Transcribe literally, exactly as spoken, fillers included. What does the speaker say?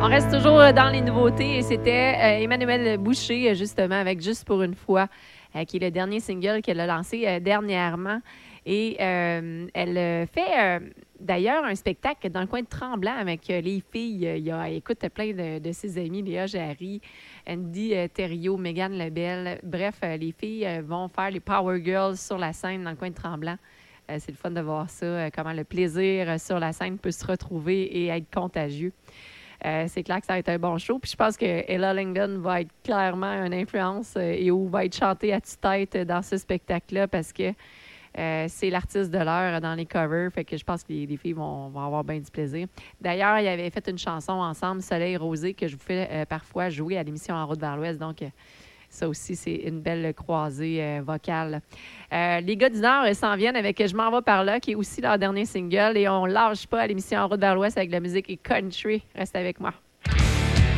reste toujours dans les nouveautés et c'était euh, Emmanuel Boucher, justement, avec Juste pour une fois, euh, qui est le dernier single qu'elle a lancé euh, dernièrement. Et euh, elle fait euh, d'ailleurs un spectacle dans le coin de Tremblant avec euh, les filles. Il y a, écoute, plein de, de ses amis, Léa Jarry, Andy euh, Thériault, Mégane Lebel. Bref, euh, les filles euh, vont faire les Power Girls sur la scène dans le coin de Tremblant. Euh, c'est le fun de voir ça, euh, comment le plaisir euh, sur la scène peut se retrouver et être contagieux. Euh, c'est clair que ça va être un bon show. Puis je pense que Ella Lingon va être clairement une influence euh, et où va être chantée à tue-tête dans ce spectacle-là parce que euh, c'est l'artiste de l'heure dans les covers. Fait que je pense que les, les filles vont, vont avoir bien du plaisir. D'ailleurs, ils avaient fait une chanson ensemble, Soleil Rosé, que je vous fais euh, parfois jouer à l'émission En route vers l'Ouest. Donc, euh, ça aussi, c'est une belle croisée euh, vocale. Euh, les gars du Nord euh, s'en viennent avec Je m'en vais par là, qui est aussi leur dernier single. Et on lâche pas à l'émission En route vers l'Ouest avec de la musique et country. Reste avec moi.